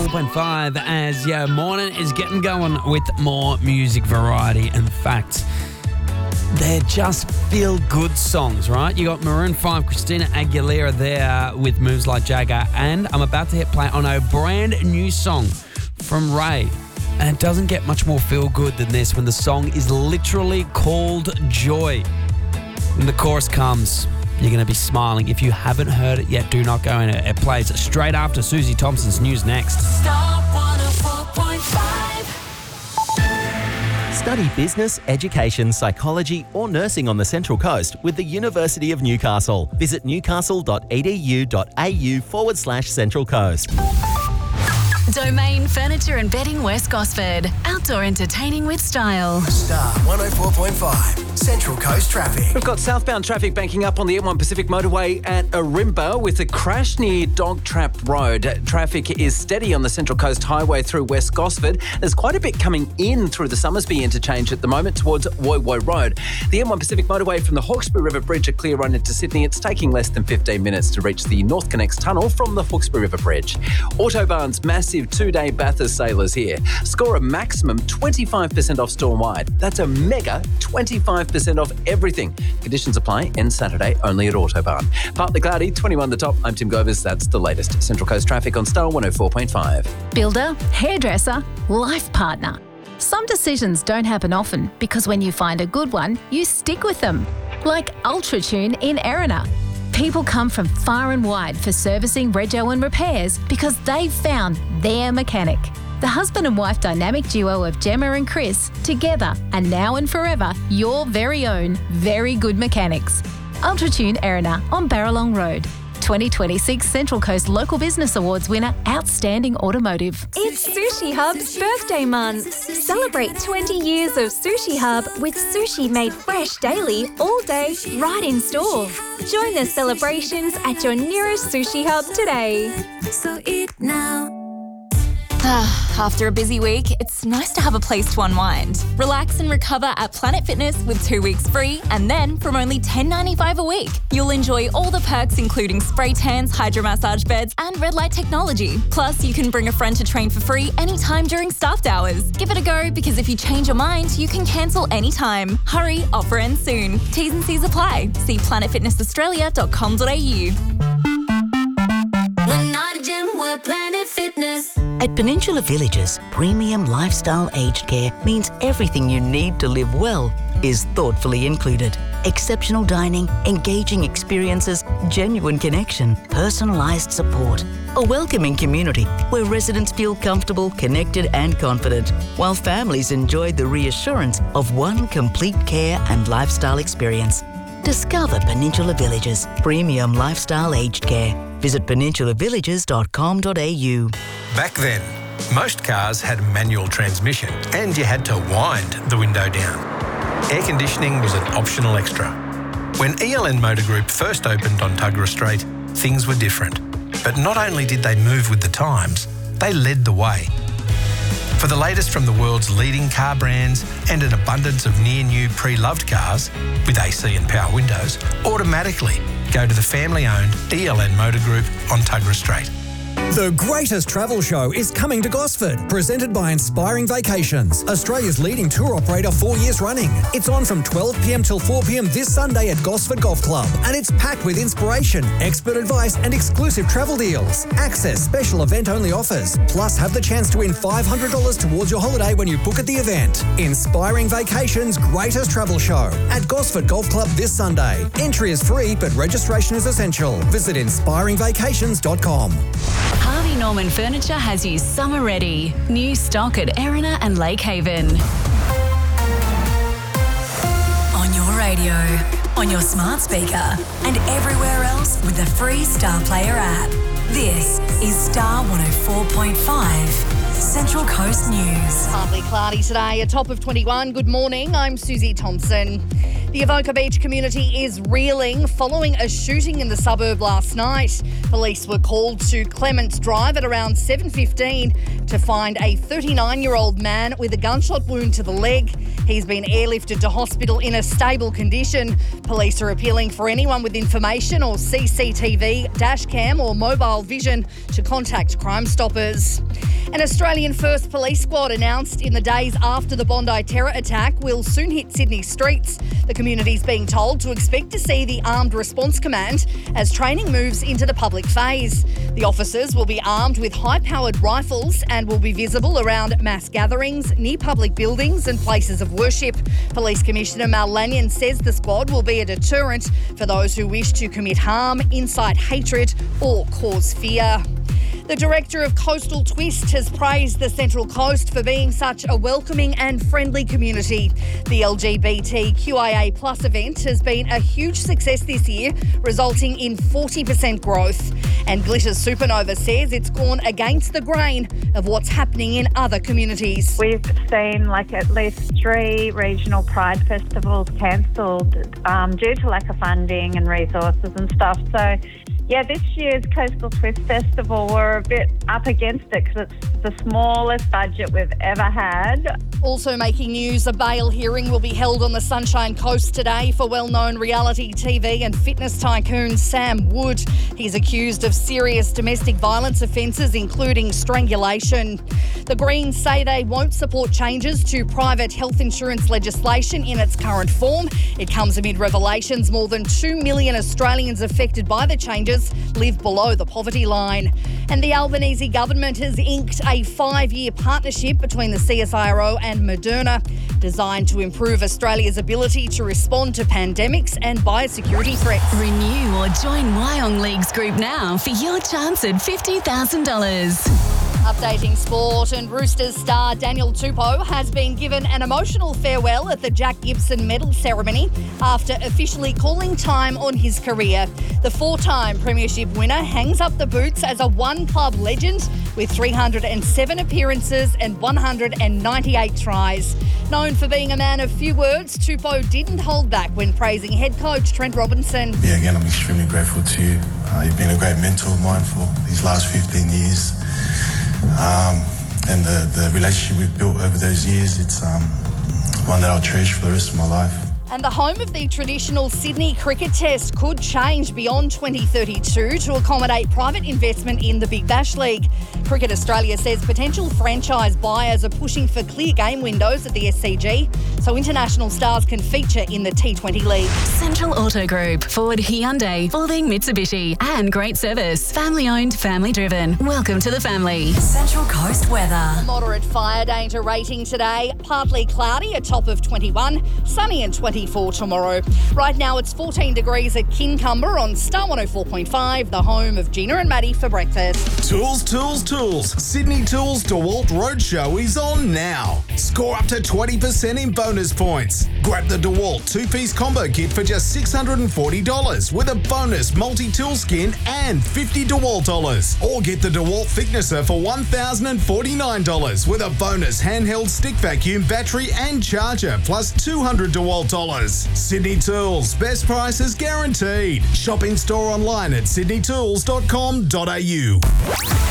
104.5 as your morning is getting going with more music variety. In fact, they're just feel-good songs, right? You got Maroon 5, Christina Aguilera there with Moves Like Jagger, and I'm about to hit play on a brand new song from Ray. And it doesn't get much more feel-good than this when the song is literally called Joy. When the chorus comes, you're going to be smiling. If you haven't heard it yet, do not go in it. It plays straight after Susie Thompson's news next. Star 104.5. Study business, education, psychology or nursing on the Central Coast with the University of Newcastle. Visit newcastle.edu.au/Central Coast. Domain Furniture and Bedding West Gosford. Outdoor entertaining with style. Star 104.5. Central Coast traffic. We've got southbound traffic banking up on the M1 Pacific motorway at Arimba with a crash near Dog Trap Road. Traffic is steady on the Central Coast Highway through West Gosford. There's quite a bit coming in through the Summersby interchange at the moment towards Woy Woy Road. The M1 Pacific motorway from the Hawkesbury River Bridge at Clear Run into Sydney. It's taking less than 15 minutes to reach the North Connects tunnel from the Hawkesbury River Bridge. Autobahn's massive two-day Bathurst sale is here. Score a maximum 25% off store-wide. That's a mega 25% off everything. Conditions apply. End Saturday only at Autobahn. Partly cloudy, 21 the top. I'm Tim Govers. That's the latest. Central Coast traffic on Star 104.5. Builder, hairdresser, life partner. Some decisions don't happen often because when you find a good one, you stick with them. Like UltraTune in Erina. People come from far and wide for servicing, rego and repairs because they've found their mechanic. The husband and wife dynamic duo of Gemma and Chris, together and now and forever, your very own very good mechanics. UltraTune Erina on Barralong Road. 2026 Central Coast Local Business Awards winner, Outstanding Automotive. It's Sushi Hub's birthday month. Celebrate 20 years of Sushi Hub with sushi made fresh daily, all day, right in store. Join the celebrations at your nearest Sushi Hub today. So eat now. After a busy week, it's nice to have a place to unwind. Relax and recover at Planet Fitness with 2 weeks free, and then from only $10.95 a week, you'll enjoy all the perks including spray tans, hydromassage beds and red light technology. Plus, you can bring a friend to train for free anytime during staffed hours. Give it a go because if you change your mind, you can cancel anytime. Hurry, offer ends soon. T's and C's apply. See planetfitnessaustralia.com.au. We're not a gym, we're Planet Fitness. At Peninsula Villages, premium lifestyle aged care means everything you need to live well is thoughtfully included. Exceptional dining, engaging experiences, genuine connection, personalised support. A welcoming community where residents feel comfortable, connected and confident, while families enjoy the reassurance of one complete care and lifestyle experience. Discover Peninsula Villages, premium lifestyle aged care. Visit peninsulavillages.com.au. Back then, most cars had a manual transmission and you had to wind the window down. Air conditioning was an optional extra. When ELN Motor Group first opened on Tuggerah Street, things were different. But not only did they move with the times, they led the way. For the latest from the world's leading car brands and an abundance of near-new pre-loved cars with AC and power windows, automatically go to the family-owned ELN Motor Group on Tuggerah Street. The greatest travel show is coming to Gosford, presented by Inspiring Vacations, Australia's leading tour operator 4 years running. It's on from 12 p.m. till 4 p.m. this Sunday at Gosford Golf Club, and it's packed with inspiration, expert advice and exclusive travel deals. Access special event-only offers, plus have the chance to win $500 towards your holiday when you book at the event. Inspiring Vacations' greatest travel show at Gosford Golf Club this Sunday. Entry is free, but registration is essential. Visit inspiringvacations.com. Harvey Norman Furniture has you summer ready. New stock at Erina and Lake Haven. On your radio, on your smart speaker, and everywhere else with the free Star Player app. This is Star 104.5, Central Coast News. Partly cloudy today, a top of 21. Good morning, I'm Susie Thompson. The Avoca Beach community is reeling following a shooting in the suburb last night. Police were called to Clements Drive at around 7:15 to find a 39-year-old man with a gunshot wound to the leg. He's been airlifted to hospital in a stable condition. Police are appealing for anyone with information or CCTV, dash cam or mobile vision to contact Crime Stoppers. An Australian first police squad announced in the days after the Bondi terror attack will soon hit Sydney streets. The community's being told to expect to see the Armed Response Command as training moves into the public phase. The officers will be armed with high-powered rifles and will be visible around mass gatherings, near public buildings and places of worship. Police Commissioner Mal Lanyon says the squad will be a deterrent for those who wish to commit harm, incite hatred or cause fear. The director of Coastal Twist has praised the Central Coast for being such a welcoming and friendly community. The LGBTQIA+ event has been a huge success this year, resulting in 40% growth. And Glitter Supernova says it's gone against the grain of what's happening in other communities. We've seen at least 3 regional Pride festivals cancelled due to lack of funding and resources and stuff. So yeah, this year's Coastal Twist Festival, we're a bit up against it because it's the smallest budget we've ever had. Also making news, a bail hearing will be held on the Sunshine Coast today for well-known reality TV and fitness tycoon Sam Wood. He's accused of serious domestic violence offences, including strangulation. The Greens say they won't support changes to private health insurance legislation in its current form. It comes amid revelations more than 2 million Australians affected by the changes live below the poverty line. And the Albanese government has inked a 5-year partnership between the CSIRO and Moderna, designed to improve Australia's ability to respond to pandemics and biosecurity threats. Renew or join Wyong Leagues Group now for your chance at $50,000. Updating sport, and Roosters star Daniel Tupou has been given an emotional farewell at the Jack Gibson Medal ceremony after officially calling time on his career. The 4-time premiership winner hangs up the boots as a one-club legend with 307 appearances and 198 tries. Known for being a man of few words, Tupou didn't hold back when praising head coach Trent Robinson. Yeah, again, I'm extremely grateful to you. You've been a great mentor of mine for these last 15 years. And the relationship we've built over those years, it's one that I'll cherish for the rest of my life. And the home of the traditional Sydney Cricket Test could change beyond 2032 to accommodate private investment in the Big Bash League. Cricket Australia says potential franchise buyers are pushing for clear game windows at the SCG so international stars can feature in the T20 League. Central Auto Group, Ford, Hyundai, Spalding, Mitsubishi, and great service. Family owned, family driven. Welcome to the family. Central Coast weather. Moderate fire danger rating today. Partly cloudy, a top of 21. Sunny and 24 tomorrow. Right now it's 14 degrees at Kincumber on Star 104.5, the home of Gina and Maddie for breakfast. Tools, tools, tools. Sydney Tools DeWalt Roadshow is on now. Score up to 20% in bonus points. Grab the DeWalt 2-piece combo kit for just $640 with a bonus multi-tool skin and $50 DeWalt. Or get the DeWalt thicknesser for $1,049 with a bonus handheld stick vacuum, battery and charger plus $200 DeWalt. Sydney Tools, best prices guaranteed. Shop in store online at sydneytools.com.au.